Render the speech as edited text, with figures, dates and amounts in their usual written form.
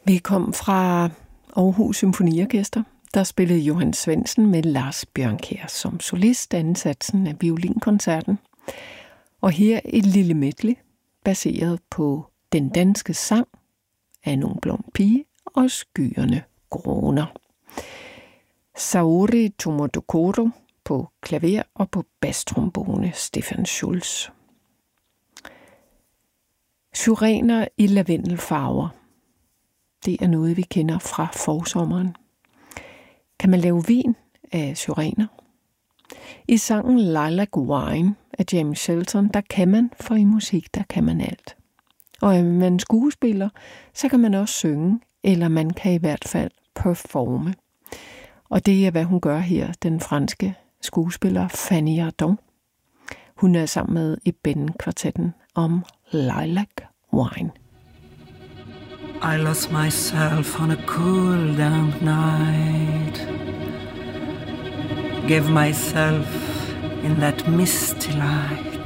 Vi kom fra Aarhus Symfoniorkester. Der spillede Johan Svendsen med Lars Bjørnkjær som solist, ansatsen af violinkoncerten. Og her et lille medley, baseret på Den danske sang af en ung blond pige og Skyerne gråner. Saori Tomodokoro på klaver og på bastrombone Stefan Schulz. Syrener i lavendelfarver. Det er noget, vi kender fra forsommeren. Kan man lave vin af syrener? I sangen Lilac Wine af James Shelton, der kan man, for i musik, der kan man alt. Og er man skuespiller, så kan man også synge, eller man kan i hvert fald performe. Og det er, hvad hun gør her, den franske skuespiller Fanny Ardant. Hun er sammen med Eben-kvartetten om Lilac Wine. I lost myself on a cool damp night. Gave myself in that misty light.